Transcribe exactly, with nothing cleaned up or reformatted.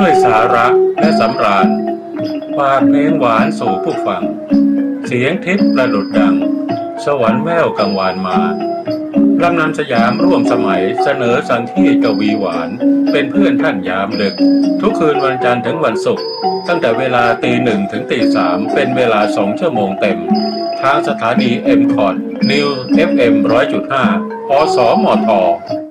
ด้วยสาระและสำราญฝากเพลงหวานสู่ผู้ฟังเสียงทิพย์ประดุจดังสวรรค์แว่วกังวานมาลำนำสยามร่วมสมัยเสนอสันที่กวีหวานเป็นเพื่อนท่านยามดึกทุกคืนวันจันทร์ถึงวันศุกร์ตั้งแต่เวลาตีหนึ่งถึงตีสามเป็นเวลาสองชั่วโมงเต็มทางสถานี เอ็ม คอท New เอฟ เอ็ม หนึ่งร้อยจุดห้า อสมท